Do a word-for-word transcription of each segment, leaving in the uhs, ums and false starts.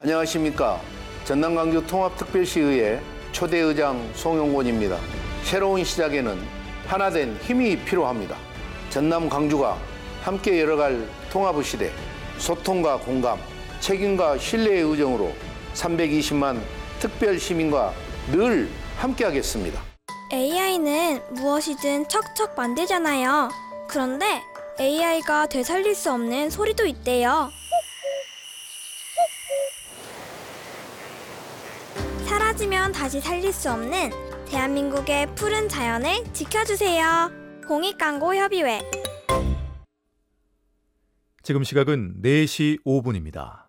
안녕하십니까. 전남광주 통합특별시의회 초대의장 송영곤입니다. 새로운 시작에는 하나된 힘이 필요합니다. 전남 광주가 함께 열어갈 통합의 시대, 소통과 공감, 책임과 신뢰의 의정으로 삼백이십만 특별 시민과 늘 함께하겠습니다. 에이아이는 무엇이든 척척 만들잖아요. 그런데 에이아이가 되살릴 수 없는 소리도 있대요. 사라지면 다시 살릴 수 없는 대한민국의 푸른 자연을 지켜주세요. 공익광고협의회. 지금 시각은 네 시 오 분입니다.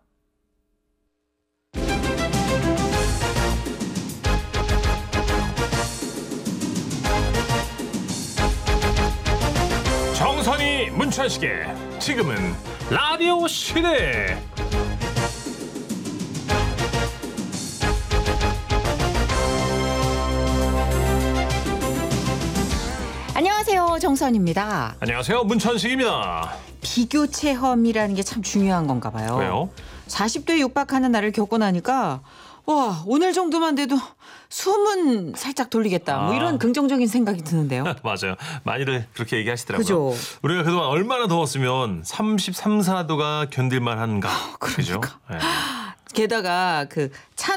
정선이 문천식의 지금은 라디오 시대. 안녕하세요, 정선입니다. 안녕하세요, 문천식입니다. 비교 체험이라는 게 참 중요한 건가 봐요. 왜요? 사십 도에 육박하는 날을 겪고 나니까 와, 오늘 정도만 돼도 숨은 살짝 돌리겠다. 뭐 아. 이런 긍정적인 생각이 드는데요. 맞아요. 많이들 그렇게 얘기하시더라고요. 그죠? 우리가 그동안 얼마나 더웠으면 삼십삼, 사 도가 견딜만 한가. 그죠? 네. 게다가 그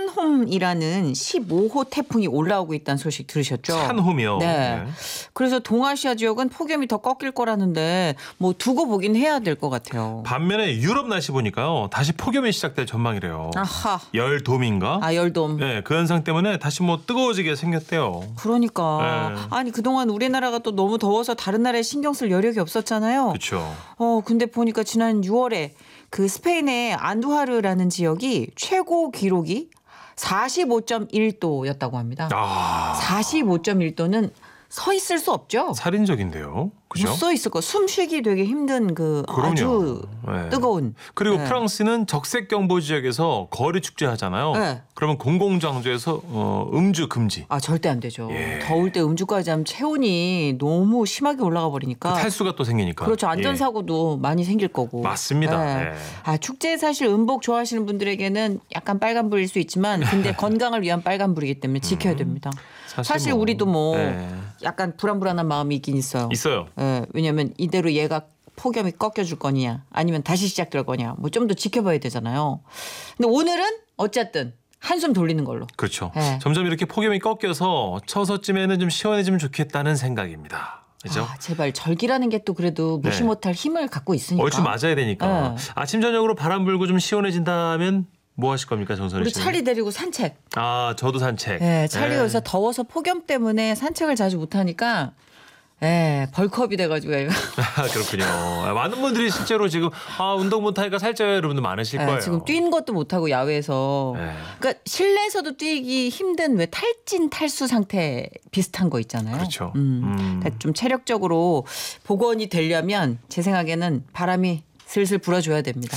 찬홈이라는 십오 호 태풍이 올라오고 있다는 소식 들으셨죠? 찬홈이요. 네. 네. 그래서 동아시아 지역은 폭염이 더 꺾일 거라는데 뭐 두고 보긴 해야 될 것 같아요. 반면에 유럽 날씨 보니까요. 다시 폭염이 시작될 전망이래요. 아하. 열돔인가? 아, 열돔. 네, 그 현상 때문에 다시 뭐 뜨거워지게 생겼대요. 그러니까 네. 아니 그동안 우리나라가 또 너무 더워서 다른 나라에 신경 쓸 여력이 없었잖아요. 그렇죠. 어 근데 보니까 지난 유월에 그 스페인의 안두하르라는 지역이 최고 기록이 사십오 점 일 도였다고 합니다. 아, 사십오 점 일 도는 서 있을 수 없죠. 살인적인데요. 그죠? 못 서 있을 거. 숨쉬기 되게 힘든 그 그럼요. 아주 네. 뜨거운. 그리고 네. 프랑스는 적색 경보 지역에서 거리 축제 하잖아요. 네. 그러면 공공장소에서 어, 음주 금지. 아 절대 안 되죠. 예. 더울 때 음주까지 하면 체온이 너무 심하게 올라가 버리니까. 탈수가 또 생기니까. 그렇죠. 안전사고도 예. 많이 생길 거고. 맞습니다. 네. 네. 아, 축제 사실 음복 좋아하시는 분들에게는 약간 빨간불일 수 있지만 근데 건강을 위한 빨간불이기 때문에 지켜야 됩니다. 사실, 사실 뭐, 우리도 뭐 네. 약간 불안불안한 마음이 있긴 있어요. 있어요. 예, 왜냐하면 이대로 얘가 폭염이 꺾여줄 거냐 아니면 다시 시작될 거냐 뭐 좀 더 지켜봐야 되잖아요. 근데 오늘은 어쨌든 한숨 돌리는 걸로. 그렇죠. 네. 점점 이렇게 폭염이 꺾여서 처서쯤에는 좀 시원해지면 좋겠다는 생각입니다. 그죠? 아, 제발 절기라는 게 또 그래도 무시 네. 못할 힘을 갖고 있으니까. 얼추 맞아야 되니까. 네. 아침 저녁으로 바람 불고 좀 시원해진다면 뭐 하실 겁니까, 정선희 우리 씨? 찰리 데리고 산책. 아, 저도 산책. 네, 찰리가 네. 요새 더워서 폭염 때문에 산책을 자주 못하니까 예, 벌크업이 돼가지고 얘가. 아, 그렇군요. 많은 분들이 실제로 지금 아, 운동 못하니까 살쪄요 여러분들 많으실 예, 거예요. 지금 뛴 것도 못하고 야외에서. 네. 그러니까 실내에서도 뛰기 힘든 왜 탈진 탈수 상태 비슷한 거 있잖아요. 그렇죠. 음. 음. 그러니까 좀 체력적으로 복원이 되려면 제 생각에는 바람이 슬슬 불어줘야 됩니다.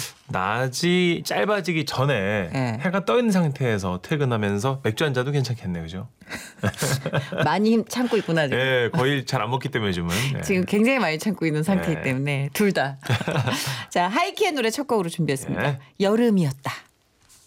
낮이 짧아지기 전에 네. 해가 떠 있는 상태에서 퇴근하면서 맥주 한 잔도 괜찮겠네요. 그죠? 많이 힘 참고 있구나 지금. 네, 거의 잘 안 먹기 때문에 요즘은. 네. 지금 굉장히 많이 참고 있는 상태이기 네. 때문에 둘 다. 자, 하이키의 노래 첫 곡으로 준비했습니다. 네. 여름이었다.